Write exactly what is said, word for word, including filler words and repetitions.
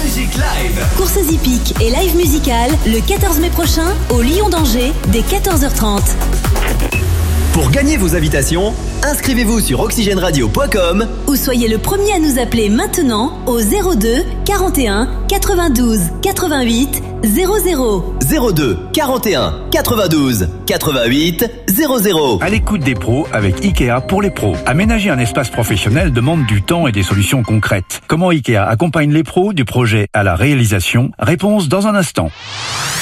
Nostalgique Live. Courses hippiques et live musical le quatorze mai prochain au Lion d'Angers dès quatorze heures trente. Pour gagner vos invitations, inscrivez-vous sur oxygène radio point com ou soyez le premier à nous appeler maintenant au zéro deux quarante et un quatre-vingt-douze quatre-vingt-huit zéro zéro. zéro deux quarante et un quatre-vingt-douze quatre-vingt-huit zéro zéro. À l'écoute des pros avec Ikea pour les pros. Aménager un espace professionnel demande du temps et des solutions concrètes. Comment Ikea accompagne les pros du projet à la réalisation? Réponse dans un instant.